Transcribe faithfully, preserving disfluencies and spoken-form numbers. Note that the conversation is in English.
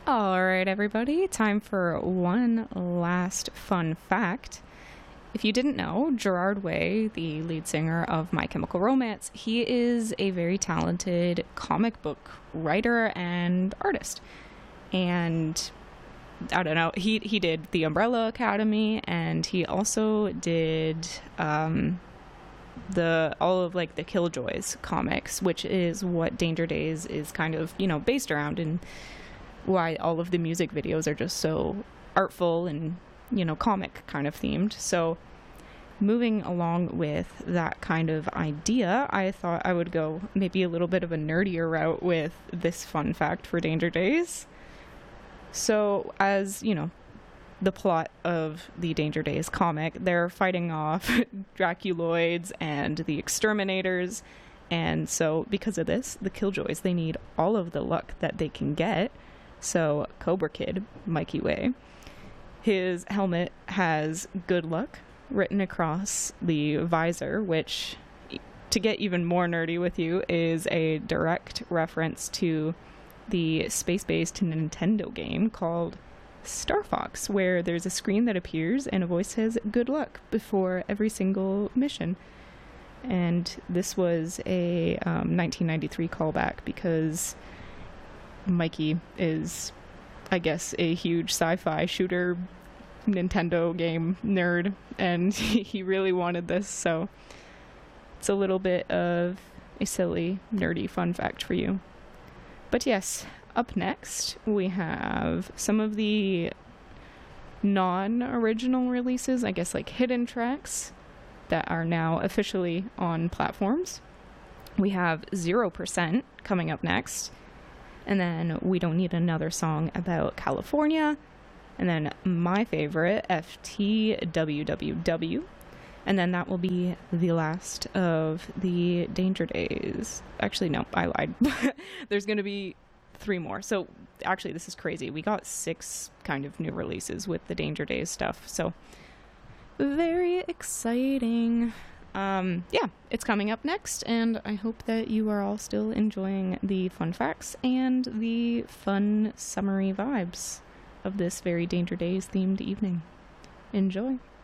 All right, everybody, time for one last fun fact. If you didn't know, Gerard Way, the lead singer of My Chemical Romance, he is a very talented comic book writer and artist. And I don't know, he he did the Umbrella Academy, and he also did um, the all of like the Killjoys comics, which is what Danger Days is kind of, you know, based around, and why all of the music videos are just so artful and, you know, comic kind of themed. So moving along with that kind of idea, I thought I would go maybe a little bit of a nerdier route with this fun fact for Danger Days. So, as you know, the plot of the Danger Days comic, they're fighting off Draculoids and the Exterminators, and so because of this, the Killjoys, they need all of the luck that they can get. So Cobra Kid, Mikey Way, his helmet has good luck written across the visor, which, to get even more nerdy with you, is a direct reference to the space-based Nintendo game called Star Fox, where there's a screen that appears and a voice says good luck before every single mission. And this was a um, nineteen ninety-three callback because Mikey is, I guess, a huge sci-fi shooter Nintendo game nerd, and he really wanted this, so it's a little bit of a silly, nerdy fun fact for you. But yes, up next we have some of the non-original releases, I guess like hidden tracks, that are now officially on platforms. We have zero percent coming up next. And then We Don't Need Another Song About California. And then my favorite, F T W W W. And then that will be the last of the Danger Days. Actually, no, I lied. There's going to be three more. So actually, this is crazy. We got six kind of new releases with the Danger Days stuff. So very exciting. Um, yeah, it's coming up next, and I hope that you are all still enjoying the fun facts and the fun summery vibes of this very Danger Days themed evening. Enjoy.